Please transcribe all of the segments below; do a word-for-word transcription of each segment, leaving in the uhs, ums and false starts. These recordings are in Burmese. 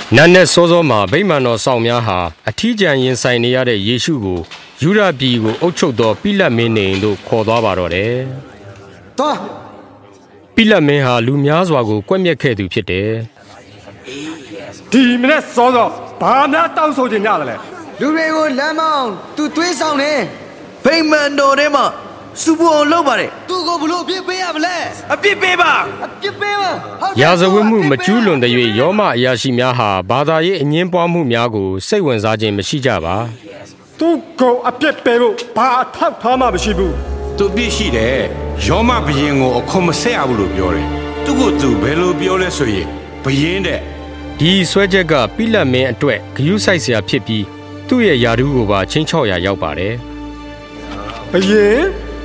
နတ်နဲ့စောစောမှာဗိမာန်တော်ဆောင်များဟာအထီးကျန်ရင်ဆိုင်နေရတဲ့ယေရှုကိုယူဒပြည်ကိုအုပ်ချုပ်သောပိလတ်မင်းနေတို့ခေါ်သွားပါတော့တယ်။သွားပိလတ်မင်းဟာလူများစွာကိုကွက်မြက်ခဲ့သူဖြစ်တယ်။ဒီမနေ့စောစောဘာများတောင်းဆိုချင်ကြတယ်လဲ။လူတွေကိုလမ်းမောင်းသူသွေးဆောင်နေဗိမာန်တော်ထဲမှာစူပူအောင်လုပ်ပါတယ်သူကိုဘလို့အပြစ်ပေးရမလဲအပြစ်ပေးပါအပြစ်ပေးပါရာဇဝတ်မှုမကျူးလွန်တဲ့၍ယောမအရာရှိများဟာဘာသာရေးအငင်းပွားမှုများကိုစိတ်ဝင်စားခြင်းမရှိကြပါသူကိုအပြစ်ပေးဖို့ဘာအထောက်ထားမှမရှိဘူးသူပြစ်ရှိတယ်ယောမဘရင်ကိုအခွန်မဆက်ရဘူးလို့ပြောတယ်သူကိုသူဘယ်လိုပြောလဲဆိုရင်ဘရင်တဲ့ဒီဆွဲချက်ကပိလတ်မင်းအတွက်ဂယုစိုက်စရာဖြစ်ပြီးသူ့ရဲ့ယာတုကိုပါချင်းချော့ရာရောက်ပါတယ်ဘရင်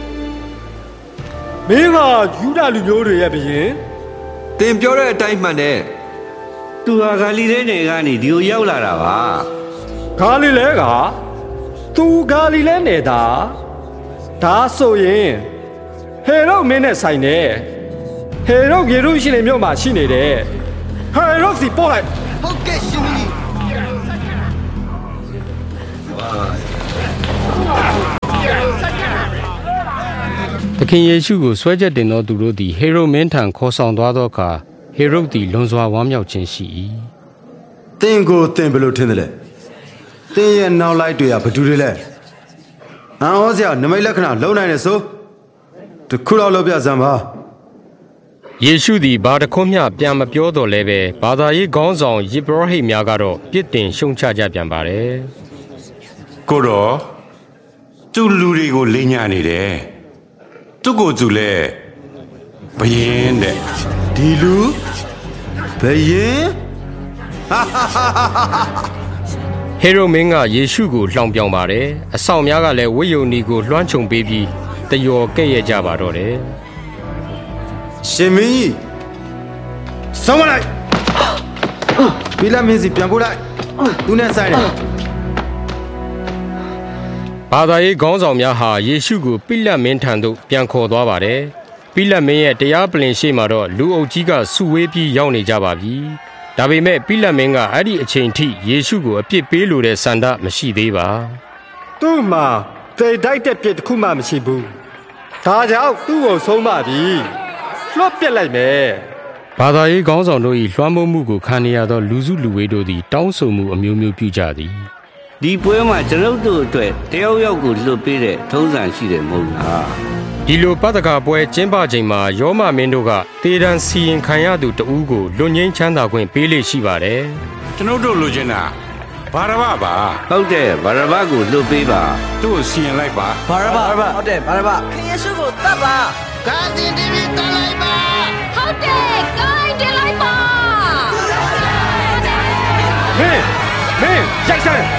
မင်းကယူဒလူမျိုးတွေရဲ့ဘရင်တင်ပြောတဲ့အတိုင်းမှန်တယ်သူဟာဂါလိလဲနယ်ကနေဒီကိုရောက်လာတာပါဂါလိလဲကသူဂါလိလဲနေတာဒါဆိုရင်ဟေရုမင်းနဲ့ဆိုင်နေဟေရုယေရုရှလင်မြို့မှာရှိနေတယ်ဟေရုစီပို့လိုက်ဟုတ်ကဲ့ရှင်ကြီးသခင်ယေရှုကိုဆွဲချက်တင်သောသူတို့သည်ဟေရုမင်းထံခေါ်ဆောင်သွားသောအခါဟေရုသည်လွန်စွာဝမ်းမြောက်ခြင်းရှိ၏သင်ကိုသင်ဘယ်လိုထင်သလဲသင်ရဲ့နောက်လိုက်တွေကဘသူတွေလဲအံ့ဩစရာနမိတ်လက္ခဏာလုံနိုင်တယ်ဆိုတခုတော့လုပ်ပြစမ်းပါယေရှုသည်ဘာတခွန်းမျှပြန်မပြောတော့လဲပဲဘာသာရေးခေါင်းဆောင်ယေဘရဟိတ်များကတော့ပြစ်တင်ရှုံချကြပြန်ပါတယ်ကိုတော့သူလူတွေကိုလိညာနေတယ်သူကိုသူလဲဘယင်းတဲ့ဒီလူဘယင်းဟေရုမင်းကယေရှုကိုလှောင်ပြောင်ပါတယ်အဆောင်များကလည်းဝိယုန်နီကိုလွှမ်းခြုံပေးပြီးတယောကဲ့ရဲ့ကြပါတော့တယ်ရှင်မင်းကြီးဆောင်းမလိုက်ပိလတ်မင်းစီပြန်ပို့လိုက်သူနဲ့ဆိုင်တယ်ဘာသာရေးခေါင်းဆောင်များဟာယေရှုကိုပိလတ်မင်းထံသို့ပြန်ခေါ်သွားပါတယ်။ပိလတ်မင်းရဲ့တရားပလင်ရှေ့မှာတော့လူအုပ်ကြီးကစုဝေးပြီးရောက်နေကြပါပြီ။ဒါပေမဲ့ပိလတ်မင်းကအဲ့ဒီအချိန်ထိယေရှုကိုအပြစ်ပေးလိုတဲ့ဆန္ဒမရှိသေးပါ။သူ့မှာသေတိုက်တဲ့ပြစ်တစ်ခုမှမရှိဘူး။ဒါကြောင့်သူ့ကိုဆုံးမပြီ။လွှတ်ပစ်လိုက်မယ်။ဘာသာရေးခေါင်းဆောင်တို့၏လွှမ်းမိုးမှုကိုခံရသောလူစုလူဝေးတို့သည်တောင်းဆိုမှုအမျိုးမျိုးပြုကြသည်။ဒီပွဲမှာကျွန်ုပ်တို့အတွက်တယောက်ယောက်ကိုလွတ်ပေးတဲ့ထုံးစံရှိတယ်မဟုတ်လားဒီလိုပတ္တကပွဲကျင်းပချိန်မှာယောမမင်းတို့ကတေတံစီရင်ခံရသူတဦးကိုလွတ်ငင်းချမ်းသာခွင့်ပေးလေရှိပါတယ်ကျွန်ုပ်တို့လိုချင်တာဘာရဘပါဟုတ်တယ်ဘာရဘကိုလွတ်ပေးပါသူ့ကိုစီရင်လိုက်ပါဘာရဘဟုတ်တယ်ဘာရဘခင်ယေရှုကိုတတ်ပါဂါဇင်တီဗီတတ်လိုက်ပါဟုတ်တယ်ဂိုင်းတင်လိုက်ပါမင်းမင်းရိုက်စမ်း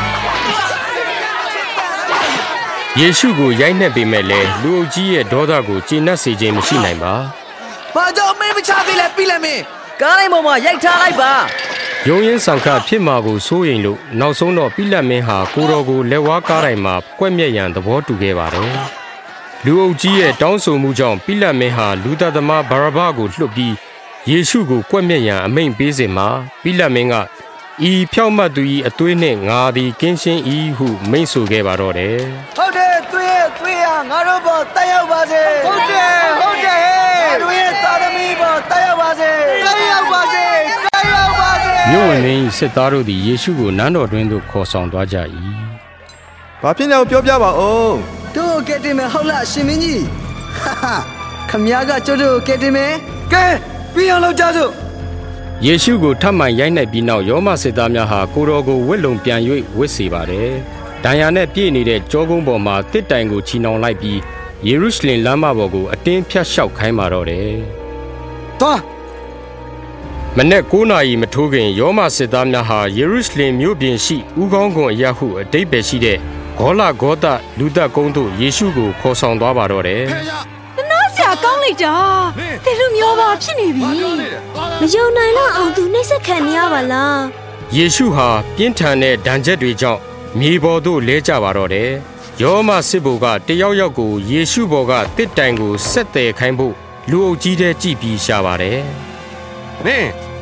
ယေရှုကိုရိုက်နှက်ပေမဲ့လည်းလူအုပ်ကြီးရဲ့ဒေါသကိုကျေနပ်စေခြင်းမရှိနိုင်ပါ။ဘာကြောင့်မင်းမချသေးလဲပြီးလည်းမင်းကားလိုက်ပေါ်မှာရိုက်ထားလိုက်ပါ။ယုံရင်ဆောင်ခဖြစ်မှာကိုစိုးရိမ်လို့နောက်ဆုံးတော့ပိလတ်မင်းဟာကိုတော်ကိုလက်ဝါးကားတိုင်းမှာကွက်မြက်ရန်သဘောတူခဲ့ပါတယ်။လူအုပ်ကြီးရဲ့တောင်းဆိုမှုကြောင့်ပိလတ်မင်းဟာလူသားသမားဘာရဘကိုလွှတ်ပြီးယေရှုကိုကွက်မြက်ရန်အမိန့်ပေးစေမှာပိလတ်မင်းကဤဖြောက်မှတ်သူ၏အသွေးနှင့်ငါသည်ကင်းရှင်း၏ဟုမိန့်ဆိုခဲ့ပါတော့တယ်ဟုတ်တယ်သွေးသွေးဟာငါတို့ပေါ်တက်ရောက်ပါစေဟုတ်တယ်ဟုတ်တယ်ငါတို့ရဲ့သာသမီပေါ်တက်ရောက်ပါစေတက်ရောက်ပါစေတက်ရောက်ပါစေမြို့ဝင်မင်း၏စစ်သားတို့သည်ယေရှုကိုနန်းတော်တွင်သို့ခေါ်ဆောင်သွားကြ၏ဘာဖြစ်လဲပြောပြပါဦးတို့ကဲတင်မယ်ဟုတ်လားရှင်မင်းကြီးဟာဟာခမည်းကကျုပ်တို့ကဲတင်မယ်ကဲပြီးအောင်လုပ်ကြစို့ယေရှုကိုထပ်မံရိုက်နှက်ပြီးနောက်ယောမစစ်သားများဟာကိုတော်ကိုဝစ်လုံပြန်၍ဝစ်စေပါတယ်။ဒဏ်ရာနဲ့ပြည့်နေတဲ့ကြောကုန်းပေါ်မှာတစ်တိုင်ကိုချီနှောင်လိုက်ပြီးယေရုရှလင်လမ်းမပေါ်ကိုအတင်းဖြတ်လျှောက်ခိုင်းပါတော့တယ်။သွားမနေ့ကိုးနာရီမထိုးခင်ယောမစစ်သားများဟာယေရုရှလင်မြို့ပြင်ရှိဦးခေါင်းကွန်အရာဟုအတိတ်ပဲရှိတဲ့ဂေါလဂေါသလူသက်ကုန်းသို့ယေရှုကိုခေါ်ဆောင်သွားပါတော့တယ်။ကောင်းလိုက်တာဒီလိုမျိုးပါဖြစ်နေပြီမယုံနိုင်တော့အောင်သူနှိမ့်ဆက်ခံနေရပါလားယေရှုဟာပြင်းထန်တဲ့ဒဏ်ချက်တွေကြောင့်မြေပေါ်သို့လဲကျပါတော့တယ်ယောမစစ်ဘိုလ်ကတယောက်ယောက်ကိုယေရှုဘော်ကတစ်တိုင်ကိုဆက်တယ်ခိုင်းဖို့လူအုပ်ကြီးတဲ့ကြည်ပြီးရှာပါတယ်နင်း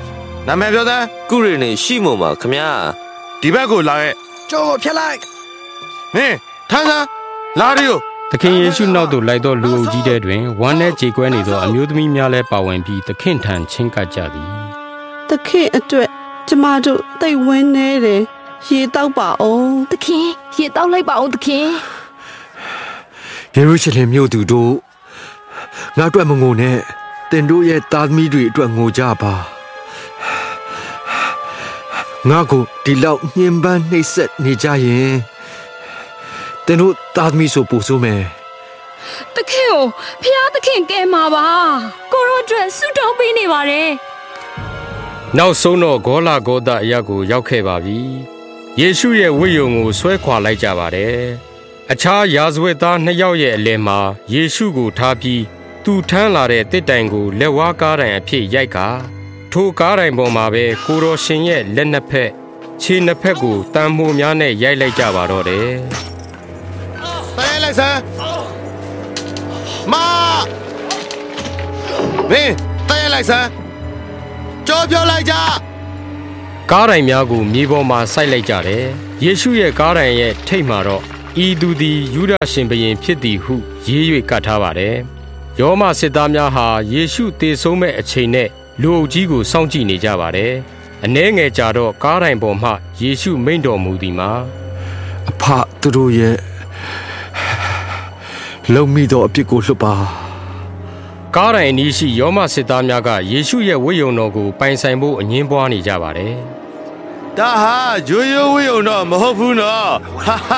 နာမည်ပြောသားကုရီနေရှိမို့မှာခမရဒီဘက်ကိုလာရဲ့ကျော်ဖြတ်လိုက်မင်းထမ်းစားလာရီကိုသခင်ယေရှုနောက်သို့လိုက်သောလူအုပ်ကြီးတဲ့တွင်ဝမ်းနဲ့ကြေကွဲနေသောအမျိုးသမီးများလည်းပါဝင်ပြီးသခင်ထံချင်းကပ်ကြသည်သခင်အတွက်ကျမတို့သိဝင်းနေတယ်ရေတောက်ပါအောင်သခင်ရေတောက်လိုက်ပါအောင်သခင်ယေရုရှလင်မြို့သူတို့ငါအတွက်မငိုနဲ့တင်တို့ရဲ့သားသမီးတွေအတွက်ငိုကြပါငါကိုဒီလောက်ညှဉ်းပန်းနှိပ်စက်နေကြရင်တင်တို့သားသမီးဆိုပူဆိုးမယ်သခင်ကိုဖျားသခင်ကဲမှာပါကိုရောအတွက်ဆုတောင်းပေးနေပါတယ်နောက်ဆုံးတော့ဂေါလာဂေါသအရာကိုရောက်ခဲ့ပါပြီယေရှုရဲ့ဝိယုံကိုဆွဲခွာလိုက်ကြပါတယ်အခြားယာဇဝတ်သားနှစ်ယောက်ရဲ့အလယ်မှာယေရှုကိုထားပြီးသူထမ်းလာတဲ့တစ်တိုင်ကိုလက်ဝါးကားတိုင်အဖြစ်ရိုက်ကာထိုကားတိုင်ပေါ်မှာပဲကိုတော်ရှင်ရဲ့လက်နှစ်ဖက်ခြေနှစ်ဖက်ကိုတန်မိုးများနဲ့ရိုက်လိုက်ကြပါတော့တယ်တဲလိုက်စမ်းမမင်းတဲလိုက်စမ်းကြောပြောလိုက်ကြကားတိုင်များကိုမြေပေါ်မှာစိုက်လိုက်ကြတယ်ယေရှုရဲ့ကားတိုင်ရဲ့ထိပ်မှာတော့ဤသူသည်ယူဒရှင်ဘုရင်ဖြစ်သည်ဟုရေး၍ကတ်ထားပါတယ်ယောမစစ်သားများဟာယေရှုသေဆုံးမဲ့အချိန်နဲ့လူအုပ်ကြီးကိုစောင့်ကြည့်နေကြပါတယ်အနှဲငယ်ကြာတော့ကားတိုင်ပေါ်မှယေရှုမိန့်တော်မူသည်မှာအဖသူတို့ရဲ့လုံမိသောအပြစ်ကိုလွှတ်ပါကားတိုင်အနီးရှိယောမစစ်သားများကယေရှုရဲ့ဝိယုံတော်ကိုပိုင်ဆိုင်ဖို့အငင်းပွားနေကြပါတယ်ဒါဟာရိုးရိုးဝိယုံတော့မဟုတ်ဘူးနော်ဟေး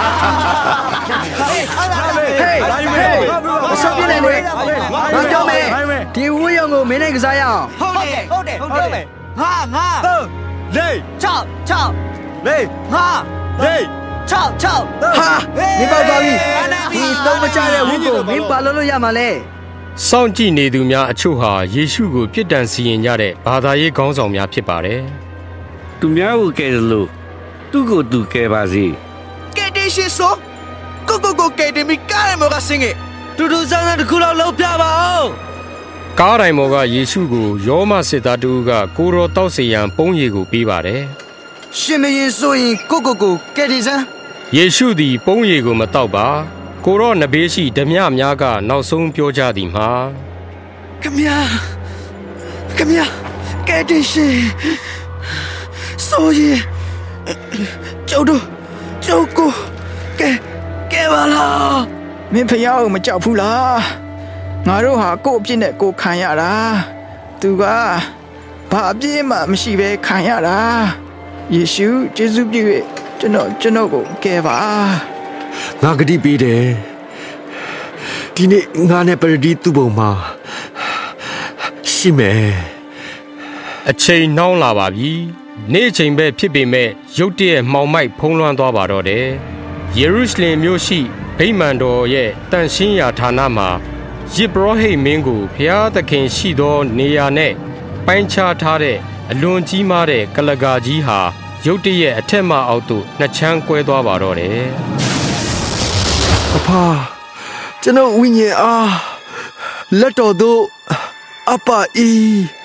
ဟေးအဆောက်ပြနေလေငါပြောမယ်ဒီဝိယုံကိုမင်းနဲ့ကစားရအောင်ဟုတ်တယ်ဟုတ်တယ်ဟုတ်တယ်ငါငါလေးချောက်ချောက်လေးငါလေးချောက်ချောက်ဟာမင်းပေါ့ပါပြီဒီတော့မချတဲ့ဝိကိုမင်းပါလို့လို့ရမှာလဲစောင့်ကြည့်နေသူများအချို့ဟာယေရှုကိုပြစ်ဒဏ်စီရင်ကြတဲ့ဘာသာရေးခေါင်းဆောင်များဖြစ်ပါတယ်သူများကိုကဲလို့သူ့ကိုသူကဲပါစေကဲတေးရှိဆိုကိုကိုကိုကဲတေးမီကားမောကစင်ငယ်တူတူဆောင်တဲ့ခုလောက်လောက်ပြပါအောင်ကားတိုင်မောကယေရှုကိုယောမစစ်သားတူကကိုရောတောက်စီရန်ပုံးရည်ကိုပေးပါတယ်ရှင်မရင်ဆိုရင်ကိုကိုကိုကဲတေးစမ်းယေရှုသည်ပုံးရည်ကိုမတောက်ပါကိုရောနဘေးရှိဓမြများကနောက်ဆုံးပြောကြသည်မှာခမညာခမညာကဲတေးရှိဆိုရင်ကျုပ်တို့ကျုပ်ကိုကဲကဲပါလားမင်းဖျားကိုမကြောက်ဘူးလားငါတို့ဟာကိုယ့်အပြစ်နဲ့ကိုယ်ခံရတာသူကဘာအပြစ်မှမရှိဘဲခံရတာယေရှုယေရှုပြည့်ကျွန်တော်ကျွန်တော်ကိုကဲပါငါဂတိပေးတယ်ဒီနေ့ငါနဲ့ပရဒီသူ့ဘုံမှာရှိမယ်အချိန်နှောင်းလာပါပြီနေ့အချိန်ပဲဖြစ်ပေမဲ့ရုတ်တရက်မှောင်မိုက်ဖုံးလွှမ်းသွားပါတော့တယ်ယေရုရှလင်မြို့ရှိဗိမာန်တော်ရဲ့တန်ရှင်းရာဌာနမှာယေဘရဟိမင်းကိုဖျားသခင်ရှိသောနေရာနဲ့ပိုင်းခြားထားတဲ့အလွန်ကြီးမားတဲ့ကလကာကြီးဟာရုတ်တရက်အထက်မှအောက်သို့နှစ်ချမ်းကွဲသွားပါတော့တယ်အဖာကျွန်တော်ဝိညာဉ်အားလက်တော်သို့အပါအီ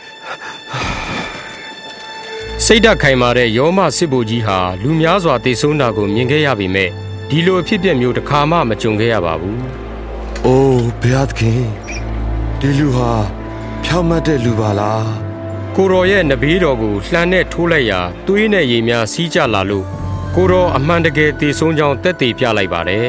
စိတ်ဓာတ်ခိုင်မာတဲ့ယောမစစ်ဘိုလ်ကြီးဟာလူများစွာတေဆုံးတာကိုမြင်ခဲ့ရပေမဲ့ဒီလိုအဖြစ်အပျက်မျိုးတစ်ခါမှမကြုံခဲ့ရပါဘူး။အိုးဘုရားသခင်ဒီလူဟာဖြောင့်မတ်တဲ့လူပါလား။ကိုတော်ရဲ့နဘေးတော်ကိုလှမ်းနဲ့ထိုးလိုက်ရာသွေးနဲ့ရေများစီးကျလာလို့ကိုတော်အမှန်တကယ်တေဆုံးကြောင်းသက်သေပြလိုက်ပါတယ်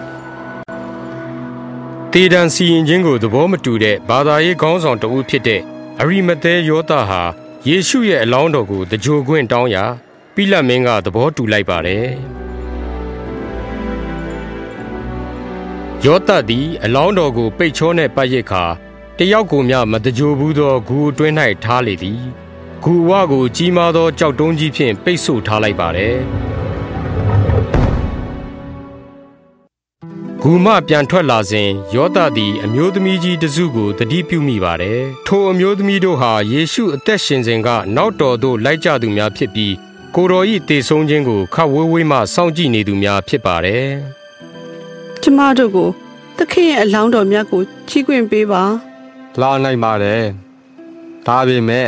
။တေဒန်စီရင်ခြင်းကိုသဘောမတူတဲ့ဘာသာရေးခေါင်းဆောင်တဦးဖြစ်တဲ့အရိမသဲယောသဟာယေရှုရဲ့အလောင်းတော်ကိုတကြိုခွင့်တောင်းရာပိလတ်မင်းကသဘောတူလိုက်ပါတယ်ယောသသည်အလောင်းတော်ကိုပိတ်ချောနဲ့ပတ်ရစ်ခါတယောက်ကိုမျှမတကြိုဘူးသောဂူအတွင်း၌ထားလေသည်ဂူဝကိုကြီးမားသောကြောက်တုံးကြီးဖြင့်ပိတ်ဆို့ထားလိုက်ပါတယ်ဂူမှပြန်ထွက်လာစဉ်ယောသသည်အမျိုးသမီးကြီးတစုကိုတတိပြုမိပါတယ်ထိုအမျိုးသမီးတို့ဟာယေရှုအသက်ရှင်စဉ်ကနောက်တော်သို့လိုက်ကြသူများဖြစ်ပြီးကိုတော်၏တေဆုံးခြင်းကိုခပ်ဝေးဝေးမှစောင့်ကြည့်နေသူများဖြစ်ပါတယ်ကျမတို့ကိုသခင်ရဲ့အလောင်းတော်မြတ်ကိုချီးခွင့်ပေးပါလာနိုင်ပါတယ်ဒါပေမဲ့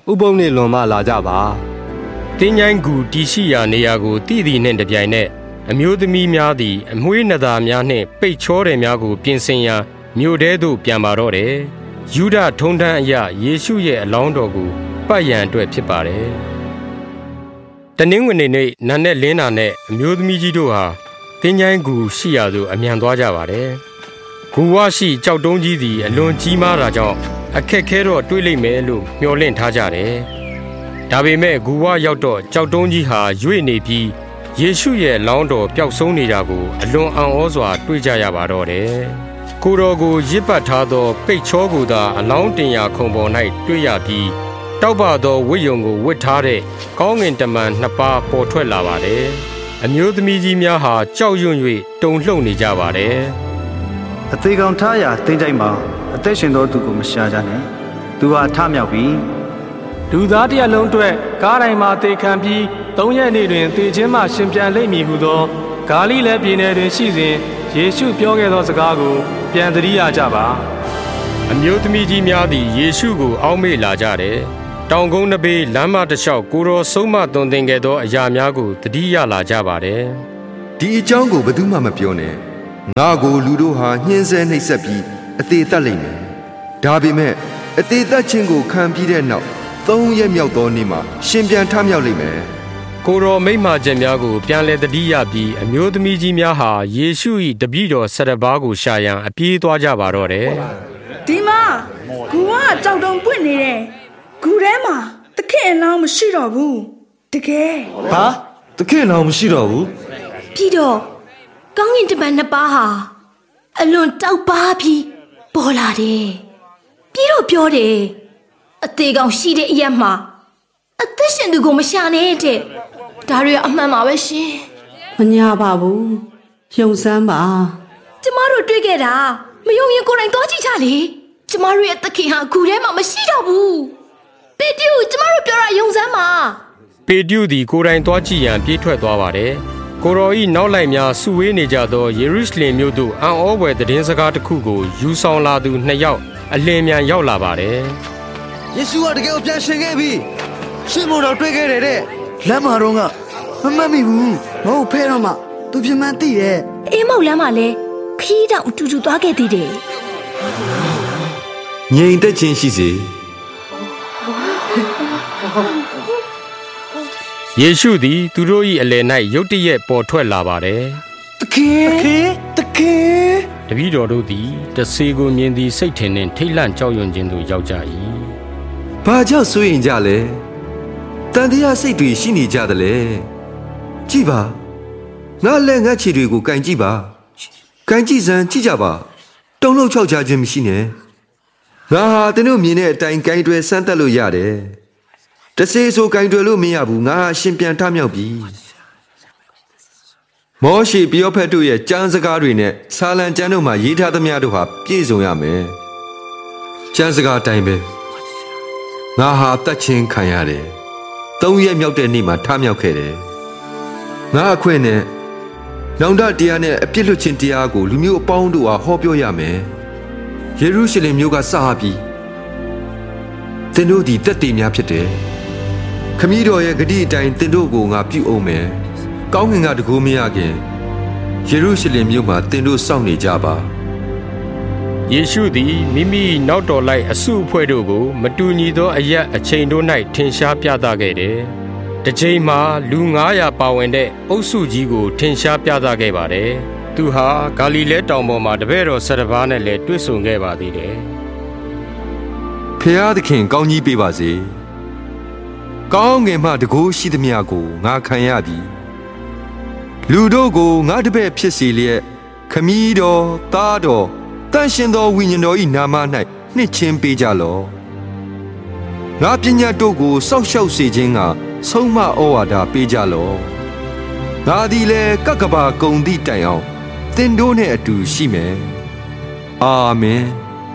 ဥပုံနေလွန်မှလာကြပါတင်းញိုင်းကူတီရှိရာနေရာကိုတည်တည်နှင့်တပြိုင်နက်အမျိုးသမီးများသည်အမွှေးနသားများနှင့်ပိတ်ချောတယ်များကိုပြင်ဆင်ရန်မြို့ထဲသို့ပြန်ပါတော့တယ်ယူဒထုံးတမ်းအရယေရှုရဲ့အလောင်းတော်ကိုပတ်ရန်အတွက်ဖြစ်ပါတယ်တနင်္ဂနွေနေ့နံနက်လင်းတာနဲ့အမျိုးသမီးကြီးတို့ဟာတင်းញိုင်းကူရှိရာသို့အမြန်သွားကြပါတယ်ဂူဝရှိကြောက်တုံးကြီးသည်အလွန်ကြီးမားတာကြောင့်အခက်ခဲတော့တွေးလိုက်မယ်လို့မျှော်လင့်ထားကြတယ်ဒါပေမဲ့ဂူဝရောက်တော့ကြောက်တုံးကြီးဟာရွေ့နေပြီးယေရှုရဲ့လောင်းတော်ပျောက်ဆုံးနေတာကိုအလွန်အံ့ဩစွာတွေ့ကြရပါတော့တယ်ကိုတော်ကိုရစ်ပတ်ထားသောပိတ်ချောကိုသာအလောင်းတင်ရာခုံပေါ်၌တွေ့ရပြီးတောက်ပသောဝိယုံကိုဝတ်ထားတဲ့ကောင်းငင်တမန်နှစ်ပါးပေါ်ထွက်လာပါတယ်အမျိုးသမီးကြီးများဟာကြောက်ရွံ့၍တုန်လှုပ်နေကြပါတယ်အသေးကောင်ထားရာတင်းကြိုက်မှာအသက်ရှင်သောသူကိုမရှာကြနဲ့သူဟာထမြောက်ပြီလူသားတစ်ရက်လုံးအတွက်ကားတိုင်းမှာတေခံပြီးသုံးရက်နေ့တွင်တေခြင်းမှရှင်ပြန်လိမ့်မည်ဟုသောဂါလိလဲပြည်နယ်တွင်ရှိစဉ်ယေရှုပြောခဲ့သောစကားကိုပြန်သတိရကြပါအမျိုးသမီးကြီးများသည်ယေရှုကိုအောက်မေ့လာကြတယ်တောင်ကုန်းတစ်ပေလမ်းမတစ်လျှောက်ကိုတော်ဆုံးမသွန်သင်ခဲ့သောအရာများကိုသတိရလာကြပါတယ်ဒီအကြောင်းကိုဘယ်သူမှမပြောနဲ့ငါကိုလူတို့ဟာညှင်းဆဲနှိပ်စက်ပြီးအသေးသက်လိမ့်မယ်ဒါပေမဲ့အသေးသက်ခြင်းကိုခံပြီးတဲ့နောက်သုံးရက်မြောက်သောနေ့မှာရှင်ပြန်ထမြောက်လိမ့်မယ်ကိုတော်မိန့်မာချက်များကိုပြန်လည်သတိရပြီးအမျိုးသမီးကြီးများဟာယေရှု၏တပည့်တော်ဆယ်ပါးကိုရှာရန်အပြေးသွားကြပါတော့တယ်ဒီမှာဂူကကြောက်တုံပွင့်နေတယ်ဂူထဲမှာသခင်အလောင်းမရှိတော့ဘူးတကယ်ဟာသခင်အလောင်းမရှိတော့ဘူးပြီးတော့ကောင်းကင်တမန်နှစ်ပါးဟာအလွန်တောက်ပါပြီးပေါ်လာတယ်ပြီးတော့ပြောတယ်အသေးကောင်ရှိတဲ့အရက်မှာအသက်ရှင်သူကိုမရှာနဲ့တဲ့ဒါတွေအမှန်ပါပဲရှင်မညာပါဘူးယုံစမ်းပါကျမတို့တွေ့ခဲ့တာမယုံရင်ကိုယ်တိုင်သွားကြည့်ကြလေကျမတို့ရဲ့သခင်ဟာဂူထဲမှာမရှိတော့ဘူးပေတရုကျမတို့ပြောတာယုံစမ်းပါပေတရုသည်ကိုယ်တိုင်သွားကြည့်ရန်ပြေးထွက်သွားပါတယ်ကိုတော်ဤနောက်လိုက်များစုဝေးနေကြသောယေရုရှလင်မြို့သို့အံ့ဩဖွယ်သတင်းစကားတစ်ခုကိုယူဆောင်လာသူနှစ်ယောက်အလင်းမြန်ရောက်လာပါတယ်ယေရှုကတကယ်ကိုပြန်ရှင်ခဲ့ပြီရှင်မို့တော့တွေ့ခဲ့တယ်တဲ့လမ်းမှာတော့ကမမှတ်မိဘူးမဟုတ်ဖဲတော့မှသူပြမှန်းသိတယ်အေးမောက်လမ်းမှာလဲခီးတောင်အတူတူသွားခဲ့သေးတယ်ငြိမ်သက်ခြင်းရှိစေယေရှုသည်သူတို့၏အလယ်၌ရုတ်တရက်ပေါ်ထွက်လာပါတယ်။သခင်သခင်သခင်တပည့်တော်တို့သည်တဆေကိုမြင်သည်စိတ်ထင်နှင့်ထိတ်လန့်ကြောက်ရွံ့ခြင်းသို့ရောက်ကြ၏။ဘာကြောင့်စိုးရင်ကြလဲ။တန်တရားစိတ်တွေရှိနေကြတယ်လေ။ကြည့်ပါ။ငါလက်ငါခြေတွေကိုကန်ကြည့်ပါ။ကန်ကြည့်စမ်းကြည့်ကြပါ။တုံ့လောက်ချောက်ချခြင်းမရှိနဲ့။ငါဟာသင်တို့မြင်တဲ့အတိုင်းကန်တွယ်ဆန်းသက်လို့ရတယ်။တဆေဆိုကင်တွယ်လို့မရဘူးငါရှင်ပြန်ထမြောက်ပြီမောရှိပယောဖက်တို့ရဲ့ကျမ်းစကားတွေနဲ့ဆာလံကျမ်းတို့မှာရေးထားသမျှတို့ဟာပြည့်စုံရမယ်ကျမ်းစကားအတိုင်းပဲငါဟာတတ်ချင်းခံရတယ်သုံးရက်မြောက်တဲ့နေ့မှာထမြောက်ခဲ့တယ်ငါအခွင့်နဲ့နောင်တတရားနဲ့အပြစ်လွတ်ခြင်းတရားကိုလူမျိုးအပေါင်းတို့ဟာဟောပြောရမယ်ယေရုရှလင်မြို့ကစပြီးသင်တို့ဒီတက်တည်များဖြစ်တယ်ခမည်းတော်ရဲ့ဂတိအတိုင်းသင်တို့ကိုငါပြုအောင်မယ်။ကောင်းကင်ကတကူမရခင်ယေရုရှလင်မြို့မှာသင်တို့စောင့်နေကြပါ။ယေရှုသည်မိမိနောက်တော်လိုက်အစုအဖွဲ့တို့ကိုမတူညီသောအရက်အချိန်တို့၌ထင်ရှားပြသခဲ့တယ်။တစ်ချိန်မှာလူငါးရာပါဝင်တဲ့အုပ်စုကြီးကိုထင်ရှားပြသခဲ့ပါတယ်။သူဟာဂါလိလဲတောင်ပေါ်မှာတပည့်တော်ဆယ်ပါးနဲ့လည်းတွေ့ဆုံခဲ့ပါသေးတယ်။ဖခင်သခင်ကောင်းကြီးပေးပါစေ။ကောင်းငယ်မှတကူရှိသမျှကိုငါခံရပြီလူတို့ကိုငါတပည့်ဖြစ်စေလျက်ခမည်းတော်သားတော်တန်ရှင်သောဝိညာဉ်တော်၏နာမ၌နှစ်ချင်းပေးကြလော့ငါပညာတို့ကိုစောက်ရှောက်စေခြင်းကဆုံးမဩဝါဒပေးကြလော့ငါသည်လည်းကကဘာကုံသည့်တိုင်အောင်သင်တို့နှင့်အတူရှိမယ်အာမင်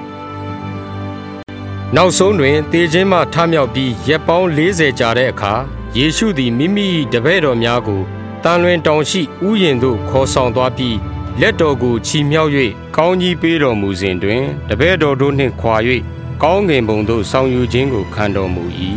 နောက်ဆုံးတွင်တေခြင်းမှထမြောက်ပြီးရက်ပေါင်းလေးဆယ်ကြာတဲ့အခါယေရှုသည်မိမိတပည့်တော်များကိုတန်လွင်တောင်ရှိဥယျာဉ်သို့ခေါ်ဆောင်သွားပြီးလက်တော်ကိုချီမြှောက်၍ကောင်းကြီးပေးတော်မူစဉ်တွင်တပည့်တော်တို့နှင့်ခွာ၍ကောင်းကင်ဘုံသို့ဆောင်ယူခြင်းကိုခံတော်မူ၏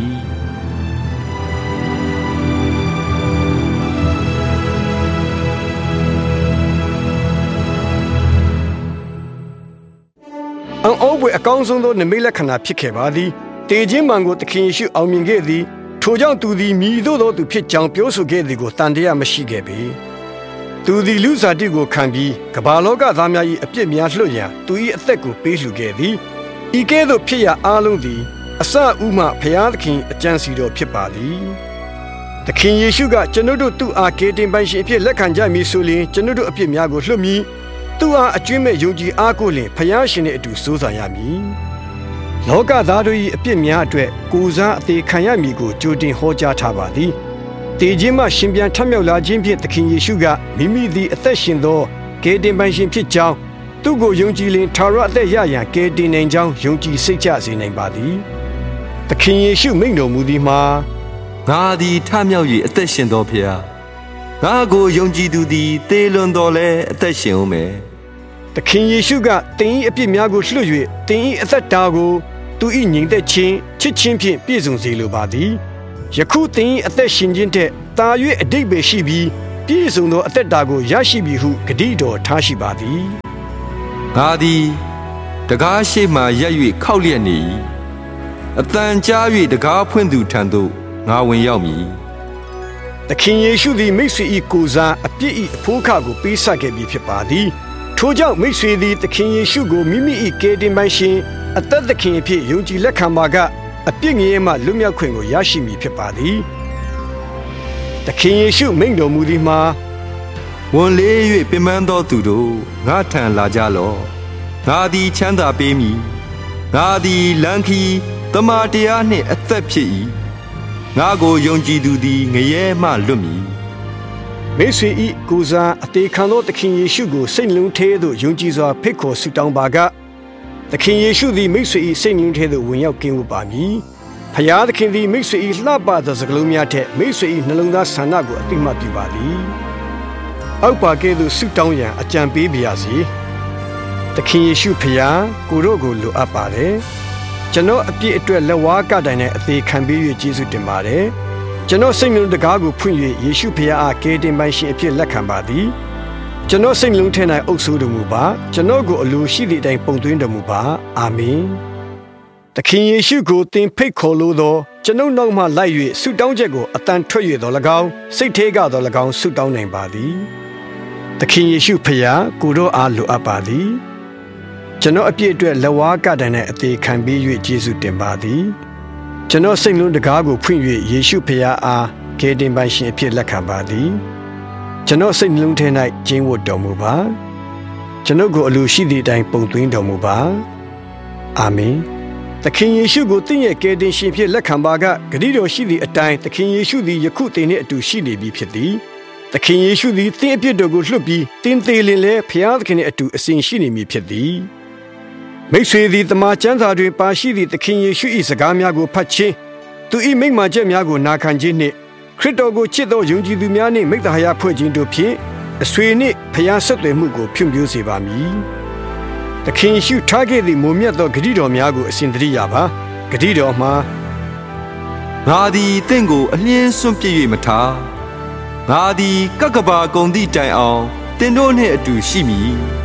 အံ့ဩဖွယ်အကောင်းဆုံးသောနိမိတ်လက္ခဏာဖြစ်ခဲ့ပါသည်တေခြင်းမှန်ကိုသခင်ယေရှုအောင်မြင်ခဲ့သည်ထိုကြောင့်သူသည်မြည်သို့သောသူဖြစ်ကြောင်းပြောဆိုခဲ့သည်ကိုတန်တရားမရှိခဲ့ပေသူသည်လူစားတိကိုခံပြီးကမ္ဘာလောကသားများ၏အပြစ်များလွှတ်ရန်သူ၏အသက်ကိုပေးလှူခဲ့သည်ဤကဲ့သို့ဖြစ်ရအားလုံးသည်အစဥမှဘုရားသခင်အကြံစီတော်ဖြစ်ပါသည်သခင်ယေရှုကကျွန်ုပ်တို့သူ့အားကယ်တင်ပိုင်ရှင်အဖြစ်လက်ခံကြမည်ဆိုလျှင်ကျွန်ုပ်တို့အပြစ်များကိုလွှတ်မည်သူ့အားအကျွင့်မဲ့ယုံကြည်အားကိုးလျှင်ဘုရားရှင်နှင့်အတူစိုးစံရမည်လောကသားတို့၏အပြစ်များအတွက်ကိုယ်စားအသေးခံရမည်ကိုကြိုတင်ဟောကြားထားပါသည်တေခြင်းမှရှင်ပြန်ထမြောက်လာခြင်းဖြင့်သခင်ယေရှုကမိမိသည်အသက်ရှင်သောကယ်တင်ပိုင်ရှင်ဖြစ်ကြောင်းသူ့ကိုယုံကြည်လျှင်ထာဝရအသက်ရရန်ကယ်တင်နိုင်ကြောင်းယုံကြည်စိတ်ချစေနိုင်ပါသည်သခင်ယေရှုမိန့်တော်မူသည်မှာငါသည်ထမြောက်၍အသက်ရှင်သောဖျားငါကိုယုံကြည်သူသည်သေလွန်တော်လဲအသက်ရှင်ဦးမယ်သခင်ယေရှုကသင်၏အပြစ်များကိုလွှတ်၍သင်၏အသက်တာကိုသူ၏ညီသက်ခြင်းချစ်ခြင်းဖြင့်ပြည့်စုံစေလိုပါသည်ယခုသင်၏အသက်ရှင်ခြင်းထက်သာ၍အဓိပ္ပာယ်ရှိပြီးပြည့်စုံသောအသက်တာကိုရရှိပြီဟုဂတိတော်ထားရှိပါသည်ငါသည်တကားရှိမှရက်၍ခောက်လျက်နေ၏အတန်ကြား၍တကားဖွင့်သူထံသို့ငါဝင်ရောက်မည်သခင်ယေရှုသည်မိတ်ဆွေ၏ကိုယ်စားအပြစ်၏အဖိုးခကိုပေးဆပ်ခဲ့ပြီးဖြစ်ပါသည်ထို့ကြောင့်မိတ်ဆွေသည်သခင်ယေရှုကိုမိမိ၏ကယ်တင်ပိုင်ရှင်အသက်သခင်အဖြစ်ယုံကြည်လက်ခံပါကအပြစ်ငရဲမှလွတ်မြောက်ခွင့်ကိုရရှိမည်ဖြစ်ပါသည်သခင်ယေရှုမိန့်တော်မူသည်မှာဝန်လေး၍ပင်ပန်းသောသူတို့ငါထံလာကြလော့ငါသည်ချမ်းသာပေးမည်ငါသည်လမ်းခီးတမန်တရားနှင့်အသက်ဖြစ်၏ငါကိုယုံကြည်သူသည်ငရဲမှလွတ်မည်မိတ်ဆွေ၏ကိုယ်စားအသေးခံသောသခင်ယေရှုကိုစိတ်လုံးထဲသို့ယုံကြည်စွာဖိတ်ခေါ်ဆုတောင်းပါကသခင်ယေရှုသည်မိတ်ဆွေ၏စိတ်လုံးထဲသို့ဝင်ရောက်ကင်းဝတ်ပါမည်ဖျားသခင်သည်မိတ်ဆွေ၏လှပသောစကားလုံးများထက်မိတ်ဆွေ၏နှလုံးသားဆန္ဒကိုအတိမတ်ပြုပါသည်အောက်ပါကဲ့သို့ဆုတောင်းရန်အကြံပေးပါရစေသခင်ယေရှုဖျားကိုတို့ကိုလိုအပ်ပါတယ်ကျွန်တော်အပြည့်အတွက်လက်ဝါးကတိုင်နဲ့အသေးခံပေး၍ကျေးဇူးတင်ပါတယ်ကျွန်တော်စိတ်နှလုံးတကားကိုဖွင့်၍ယေရှုဖျားအားကယ်တင်ပိုင်ရှင်အဖြစ်လက်ခံပါသည်ကျွန်တော်စိတ်နှလုံးထဲ၌အုပ်စိုးတော်မူပါကျွန်တော်ကိုအလိုရှိသည့်အတိုင်းပုံသွင်းတော်မူပါအာမင်သခင်ယေရှုကိုသင်ဖိတ်ခေါ်လို့သောကျွန်ုပ်နောက်မှလိုက်၍ဆုတောင်းချက်ကိုအတန်ထွက်၍တော်၎င်းစိတ်ထဲကတော်၎င်းဆုတောင်းနိုင်ပါသည်သခင်ယေရှုဖျားကိုတော်အားလိုအပ်ပါသည်ကျွန်တော်အပြည့်အတွက်လက်ဝါးကတိုင်နဲ့အသေးခံပေး၍ကျေးဇူးတင်ပါသည်ကျွန်တော်စိတ်လုံးတကားကိုဖွင့်၍ယေရှုဖျားအားကယ်တင်ပိုင်ရှင်အဖြစ်လက်ခံပါသည်ကျွန်တော်စိတ်နှလုံးထဲ၌ကျင်းဝတ်တော်မူပါကျွန်ုပ်ကိုအလိုရှိသည့်အတိုင်းပုံသွင်းတော်မူပါအာမင်သခင်ယေရှုကိုသင်ရဲ့ကယ်တင်ရှင်ဖြစ်လက်ခံပါကဂရုတော်ရှိသည့်အတိုင်းသခင်ယေရှုသည်ယခုသင်နှင့်အတူရှိနေပြီဖြစ်သည်သခင်ယေရှုသည်သင်အပြစ်တော်ကိုလွှတ်ပြီးသင်သေးလင်လဲဖျားသခင်နှင့်အတူအစဉ်ရှိနေမည်ဖြစ်သည်မိတ်ဆွေသည်တမန်ကျမ်းစာတွင်ပါရှိသည့်သခင်ယေရှု၏စကားများကိုဖတ်ခြင်းသူ၏မိန့်မာချက်များကိုနာခံခြင်းနှင့်ခရစ်တော်ကိုချစ်သောယုံကြည်သူများနှင့်မိတ္တဟာယဖွဲ့ခြင်းတို့ဖြင့်အဆွေနှင့်ဖျားဆက်သွယ်မှုကိုဖြန့်ဖြိုးစေပါမည်သခင်ယေရှုထားခဲ့သည့်မိုမြတ်သောဂရုတော်များကိုအစဉ်တည်းရပါဂရုတော်မှာငါသည်တင့်ကိုအလင်းစွန့်ပြစ်၍မထားငါသည်ကကဘာကုံသည့်တိုင်အောင်တင်တို့နှင့်အတူရှိမည်